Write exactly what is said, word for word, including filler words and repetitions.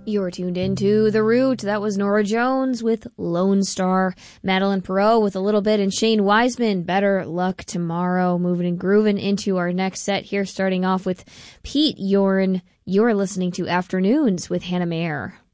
You're tuned into The Root. That was Nora Jones with Lone Star. Madeline Perot with a little bit, and Shane Wiseman, Better Luck Tomorrow. Moving and grooving into our next set here, starting off with Pete Yorn. You're listening to Afternoons with Hannah Mayer.